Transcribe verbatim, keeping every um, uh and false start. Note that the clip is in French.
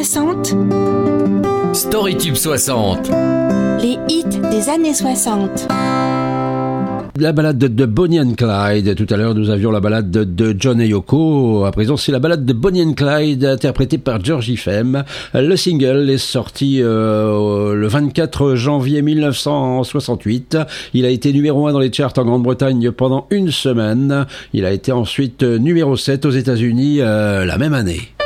soixante. Storytube soixante. Les hits des années soixante. La balade de Bonnie and Clyde. Tout à l'heure, nous avions la balade de John et Yoko. À présent, c'est la balade de Bonnie and Clyde, interprétée par Georgie Fame. Le single est sorti euh, le vingt-quatre janvier mille neuf cent soixante-huit. Il a été numéro un dans les charts en Grande-Bretagne pendant une semaine. Il a été ensuite numéro sept aux États-Unis euh, la même année.